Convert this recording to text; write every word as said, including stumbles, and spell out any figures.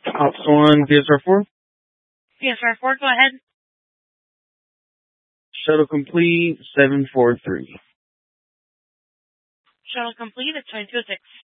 Ops one, P S R four. P S R four, go ahead. Shuttle complete, seven four three. Shuttle complete at twenty-two oh six.